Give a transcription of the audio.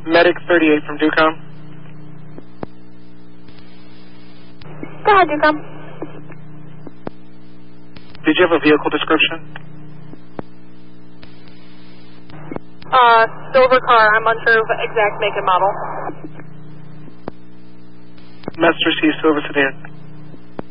Medic 38 from Ducom. Go ahead, Ducom. Did you have a vehicle description? Silver car. I'm unsure of exact make and model. Master C, Silver Sedan.